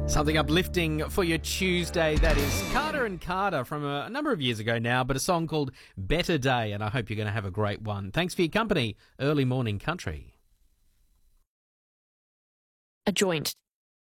Something uplifting for your Tuesday. That is Carter and Carter from a number of years ago now, but a song called Better Day, and I hope you're going to have a great one. Thanks for your company, Early Morning Country. A joint.